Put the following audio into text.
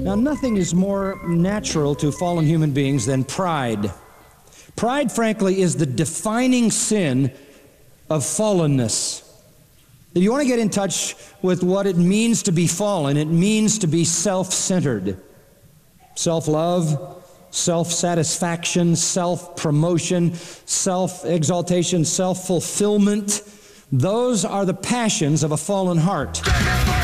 Now, nothing is more natural to fallen human beings than pride. Pride, frankly, is the defining sin of fallenness. If you want to get in touch with what it means to be fallen, it means to be self-centered. Self-love, self-satisfaction, self-promotion, self-exaltation, self-fulfillment. Those are the passions of a fallen heart.